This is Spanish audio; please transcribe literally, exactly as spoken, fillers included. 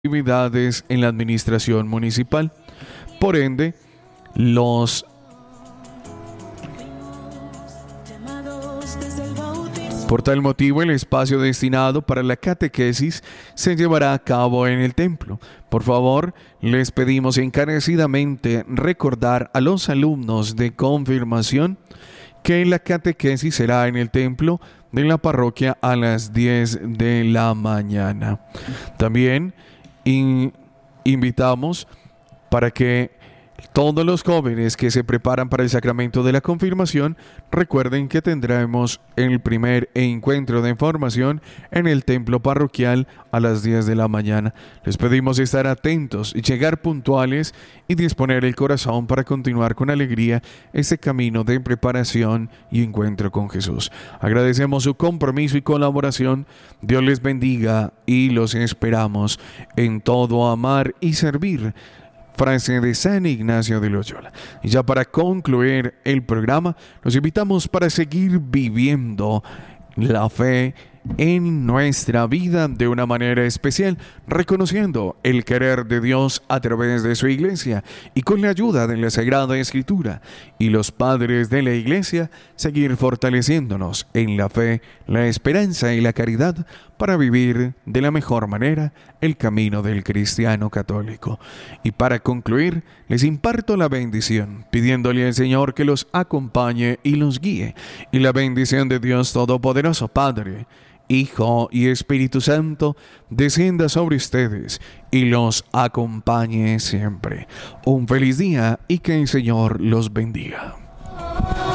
actividades en la administración municipal. Por ende, los Por tal motivo, el espacio destinado para la catequesis se llevará a cabo en el templo. Por favor, les pedimos encarecidamente recordar a los alumnos de confirmación que la catequesis será en el templo de la parroquia a las diez de la mañana. También in- invitamos para que todos los jóvenes que se preparan para el sacramento de la confirmación recuerden que tendremos el primer encuentro de formación en el templo parroquial a las diez de la mañana. Les pedimos estar atentos, llegar puntuales y disponer el corazón para continuar con alegría este camino de preparación y encuentro con Jesús. Agradecemos su compromiso y colaboración. Dios les bendiga y los esperamos en todo amar y servir. Frase de San Ignacio de Loyola. Y ya para concluir el programa, los invitamos para seguir viviendo la fe en nuestra vida de una manera especial, reconociendo el querer de Dios a través de su iglesia y con la ayuda de la Sagrada Escritura y los padres de la iglesia, seguir fortaleciéndonos en la fe, la esperanza y la caridad para vivir de la mejor manera el camino del cristiano católico. Y para concluir, les imparto la bendición, pidiéndole al Señor que los acompañe y los guíe, y la bendición de Dios Todopoderoso, Padre, Hijo y Espíritu Santo, descienda sobre ustedes y los acompañe siempre. Un feliz día y que el Señor los bendiga.